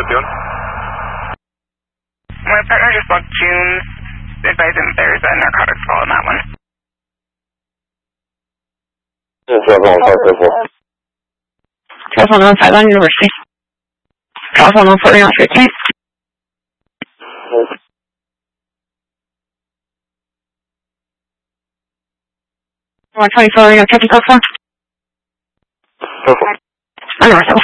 información. My partner just booked June, advising there's a narcotics call on that one. Telephone 15 on University. Telephone 140 on 15. One 24 on 54. I know.